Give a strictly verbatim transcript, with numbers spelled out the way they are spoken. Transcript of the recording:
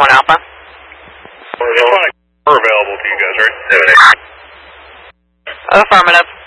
one Alpha. We're available to you guys, right? Affirmative.